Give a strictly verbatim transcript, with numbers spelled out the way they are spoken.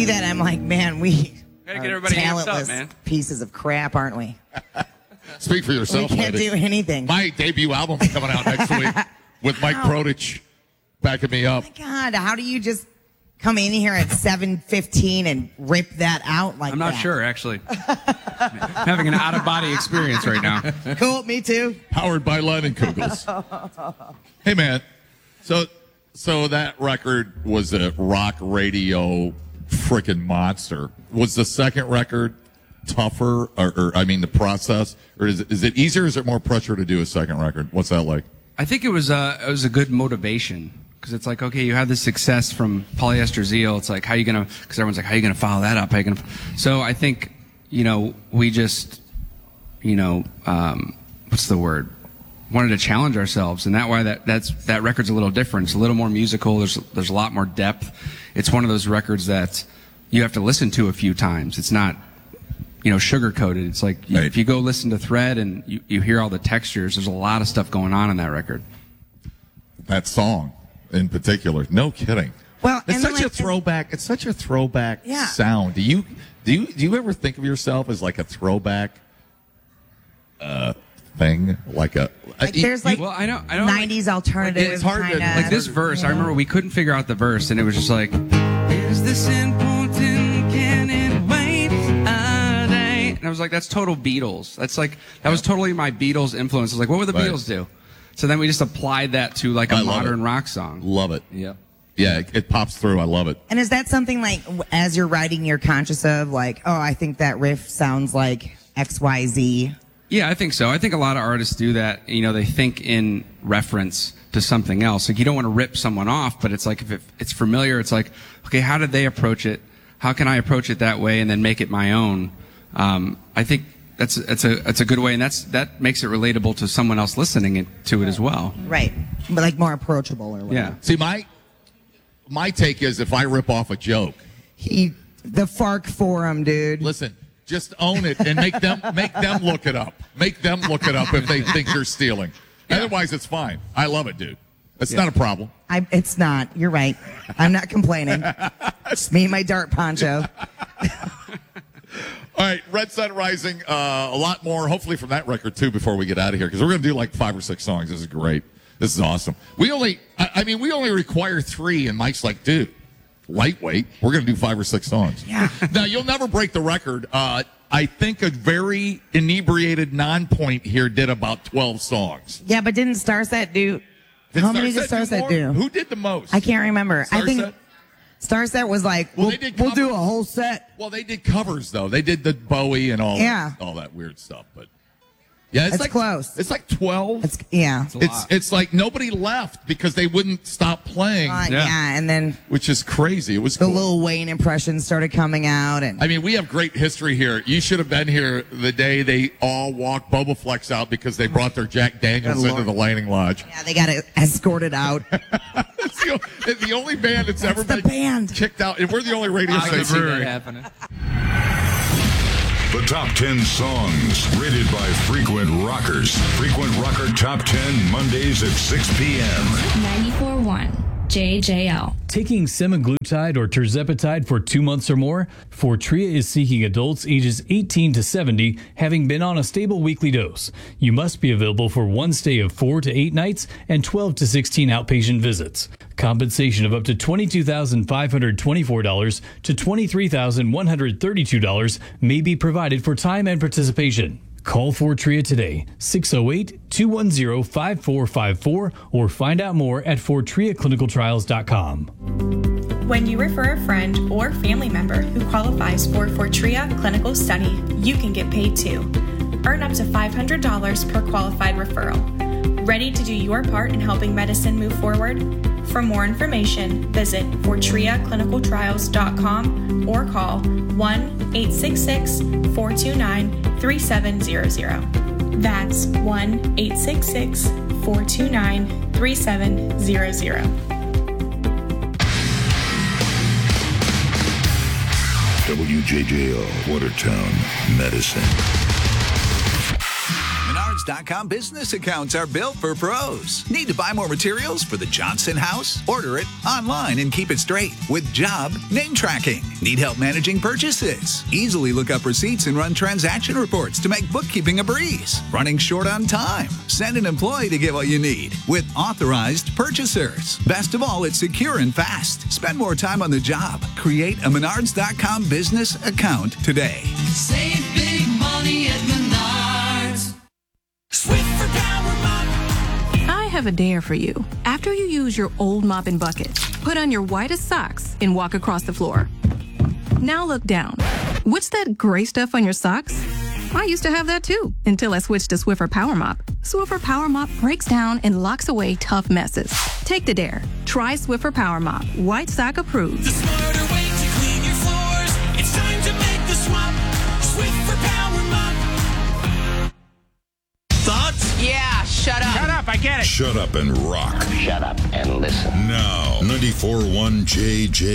see that, I'm like, man, we Gotta are get everybody amped up, talentless man. pieces of crap, aren't we? Speak for yourself, We can't lady. do anything. My debut album is coming out next week with Mike Wow. Prodich backing me up. God, how do you just come in here at seven fifteen and rip that out like I'm not that? sure, actually. I'm having an out-of-body experience right now. Cool, me too. Powered by Leinenkugels. Hey, man. So, so that record was a rock radio freaking monster. Was the second record tougher, or, or I mean, the process, or is it, is it easier? Or is it more pressure to do a second record? What's that like? I think it was uh, it was a good motivation because it's like, okay, you had this success from Polyester Zeal. It's like, how you gonna? Because everyone's like, how you gonna follow that up? How you gonna? So I think, you know, we just, you know, um, what's the word? Wanted to challenge ourselves, and that why that that's that record's a little different. It's a little more musical. There's there's a lot more depth. It's one of those records that you have to listen to a few times. It's not, you know, sugar coated. It's like you, Right. if you go listen to Thread and you, you hear all the textures, there's a lot of stuff going on in that record. That song in particular. No kidding. Well, it's and such then, a like, throwback. It's such a throwback Yeah. sound. Do you do you do you ever think of yourself as like a throwback uh, thing? Like a Like you- there's like Well, I don't- I don't nineties alternative. it's hard to- kinda, Like this verse, you I know? remember we couldn't figure out the verse, and it was just like, is this important? Can it wait a day? And I was like, that's total Beatles. That's like, that was totally my Beatles influence. I was like, what would the Right. Beatles do? So then we just applied that to like a I love modern it. rock song. love it. Yeah. Yeah, it, it pops through. I love it. And is that something like, w- as you're writing, you're conscious of, like, oh, I think that riff sounds like X Y Z? Yeah, I think so. I think a lot of artists do that. You know, they think in reference to something else. Like, you don't want to rip someone off, but it's like, if it, it's familiar, it's like, okay, how did they approach it? How can I approach it that way and then make it my own? Um, I think that's, that's a, that's a good way, and that's, that makes it relatable to someone else listening it, to it as well. Right. But like more approachable or whatever. Yeah. See, my my take is if I rip off a joke, He, the Fark Forum, dude. listen, just own it and make them make them look it up. Make them look it up if they think you're stealing. Otherwise, it's fine. I love it, dude. It's not a problem. I, it's not. You're right. I'm not complaining. It's me and my dart poncho. All right, Red Sun Rising, uh, a lot more, hopefully from that record, too, before we get out of here, because we're going to do like five or six songs. This is great. This is awesome. We only, I, I mean, we only require three, and Mike's like, dude, lightweight. We're going to do five or six songs. Yeah. Now, you'll never break the record. Uh, I think a very inebriated non-point here did about twelve songs. Yeah, but didn't Starset do? Did how many Starset did Starset more? do? Who did the most? I can't remember. I think Starset? Starset was like, Well, we'll, they did we'll cover- do a whole set. Well, they did covers, though. They did the Bowie and all, Yeah. all that weird stuff. But yeah, it's It's like close. It's like twelve. It's yeah. a It's lot. it's like nobody left because they wouldn't stop playing, Uh, Yeah. yeah, and then which is crazy. It was the cool. Lil Wayne impressions started coming out, and I mean, we have great history here. You should have been here the day they all walked Boba Flex out because they brought their Jack Daniels Good into Lord. the Lighting Lodge. yeah, they got it escorted out. It's the, it's the only band that's, That's ever the been band. kicked out, and we're the only radio I can see station. that happening. The top ten songs rated by Frequent Rockers. Frequent Rocker Top ten, Mondays at six p.m. ninety-four point one J J L. Taking semaglutide or tirzepatide for two months or more, Fortrea is seeking adults ages eighteen to seventy having been on a stable weekly dose. You must be available for one stay of four to eight nights and twelve to sixteen outpatient visits. Compensation of up to twenty-two thousand five hundred twenty-four dollars to twenty-three thousand one hundred thirty-two dollars may be provided for time and participation. Call Fortrea today, six oh eight, two one zero, five four five four, or find out more at fortrea clinical trials dot com. When you refer a friend or family member who qualifies for Fortrea Clinical Study, you can get paid too. Earn up to five hundred dollars per qualified referral. Ready to do your part in helping medicine move forward? For more information, visit fortrea clinical trials dot com or call one eight six six, four two nine, three seven zero zero. That's one eight six six, four two nine, three seven zero zero. W J J O, Watertown, Medicine. Menards Menards dot com business accounts are built for pros. Need to buy more materials for the Johnson house? Order it online and keep it straight with Job Name Tracking. Need help managing purchases? Easily look up receipts and run transaction reports to make bookkeeping a breeze. Running short on time? Send an employee to get what you need with authorized purchasers. Best of all, it's secure and fast. Spend more time on the job. Create a Menards dot com business account today. Save big money at Menards. Swiffer Power Mop. I have a dare for you. After you use your old mop and bucket, put on your whitest socks and walk across the floor. Now look down. What's that gray stuff on your socks? I used to have that too, until I switched to Swiffer Power Mop. Swiffer Power Mop breaks down and locks away tough messes. Take the dare. Try Swiffer Power Mop. White sock approved. The smarter way to clean your floors. It's time to make the swap. Swiffer Power Mop. Thoughts? Yeah, shut up. Shut up, I get it. Shut up and rock. Shut up and listen. Now, ninety-four point one J J